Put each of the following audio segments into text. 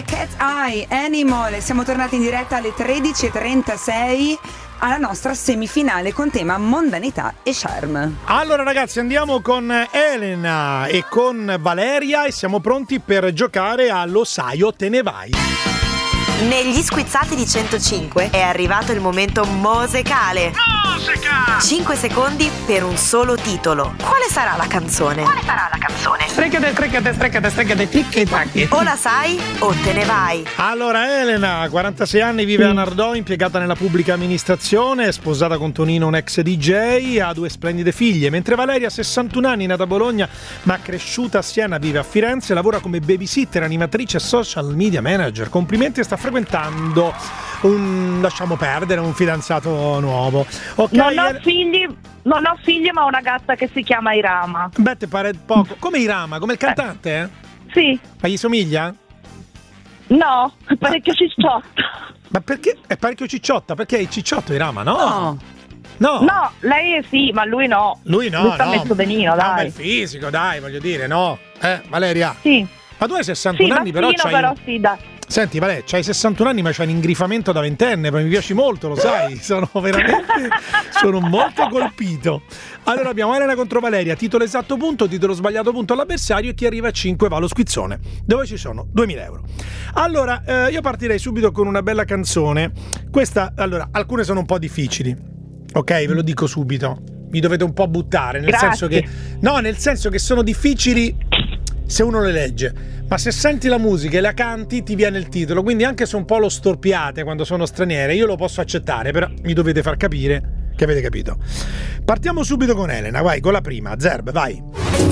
Cat's Eye, Animal. Siamo tornati in diretta alle 13:36 alla nostra semifinale con tema mondanità e charme. Allora ragazzi, andiamo con Elena e con Valeria e siamo pronti per giocare a Lo sai o te ne vai. Negli squizzati di 105 è arrivato il momento musicale. 5 secondi per un solo titolo. Quale sarà la canzone? Streccate, ticchi tacchi. O la sai o te ne vai. Allora Elena, 46 anni, vive a Nardò, impiegata nella pubblica amministrazione, è sposata con Tonino, un ex DJ, ha 2 splendide figlie, mentre Valeria, 61 anni, nata a Bologna ma cresciuta a Siena, vive a Firenze, lavora come babysitter, animatrice e social media manager. Complimenti, e sta frequentando lasciamo perdere, un fidanzato nuovo. Okay, non ho figli, ma ho una gatta che si chiama Irama. Beh, ti pare poco. Come Irama, come il cantante? Sì. Ma gli somiglia? No, è parecchio cicciotta. Ma perché? È parecchio cicciotta? Perché è cicciotto Irama, no? No, lei sì, ma lui no. Lui sta messo benino, dai. Ha un bel fisico, dai, voglio dire, no? Valeria? Sì. Ma tu hai 61 anni, però c'hai... però sì, dai. Senti, Valeria, c'hai 61 anni, ma c'hai un ingrifamento da ventenne, mi piaci molto, lo sai? Sono molto colpito. Allora abbiamo Elena contro Valeria, titolo esatto punto, titolo sbagliato punto all'avversario, e chi arriva a 5 va allo squizzone, dove ci sono 2.000 euro. Allora, io partirei subito con una bella canzone. Questa, allora, alcune sono un po' difficili, ok? Ve lo dico subito. Mi dovete un po' buttare, nel senso che sono difficili se uno le legge, ma se senti la musica e la canti ti viene il titolo, quindi anche se un po' lo storpiate quando sono straniere io lo posso accettare, però mi dovete far capire che avete capito. Partiamo subito con Elena, vai con la prima. Zerb, vai.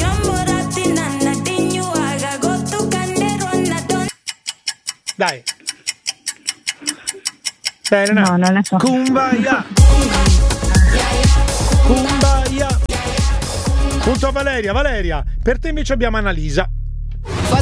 Dai Elena. No, non la so. Kumbaya. Punto a Valeria. Per te invece abbiamo Annalisa.